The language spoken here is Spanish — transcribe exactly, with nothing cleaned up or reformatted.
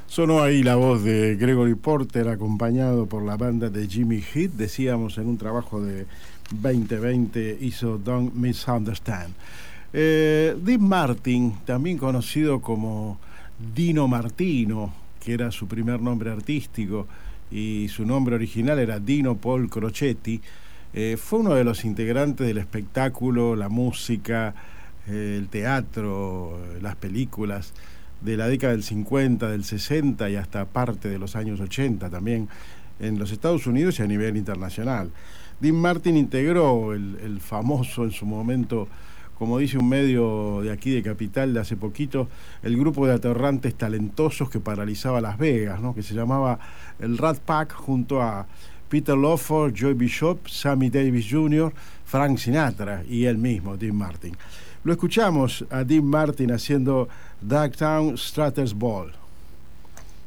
Sonó ahí la voz de Gregory Porter acompañado por la banda de Jimmy Heath, decíamos en un trabajo de veinte veinte, hizo Don't Misunderstand. Eh, Dean Martin, también conocido como Dino Martino, que era su primer nombre artístico y su nombre original era Dino Paul Crocetti, eh, fue uno de los integrantes del espectáculo, la música, eh, el teatro, las películas de la década del cincuenta, del sesenta y hasta parte de los años ochenta también en los Estados Unidos y a nivel internacional. Dean Martin integró el, el famoso en su momento, como dice un medio de aquí de Capital de hace poquito, el grupo de aterrantes talentosos que paralizaba Las Vegas, ¿no? Que se llamaba el Rat Pack, junto a Peter Lawford, Joy Bishop, Sammy Davis junior, Frank Sinatra y él mismo, Dean Martin. Lo escuchamos a Dean Martin haciendo Dogtown Strutter's Ball.